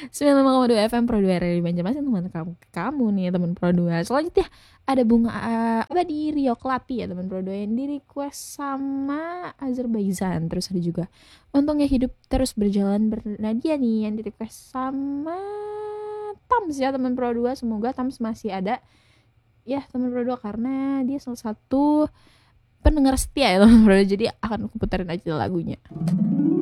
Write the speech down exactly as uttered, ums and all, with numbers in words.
sembilan puluh lima koma dua F M Pro dua R di Banjarmasin, teman kamu kamu nih teman Pro dua. Selanjutnya ada bunga uh, abadi Rio Kelati ya teman Pro dua yang di request sama Azerbaijan. Terus ada juga untungnya hidup terus berjalan bernadia nih yang di request sama Tams ya teman Pro dua. Semoga Tams masih ada ya teman Pro dua karena dia salah satu pendengar setia ya teman Pro dua. Jadi akan aku puterin aja lagunya.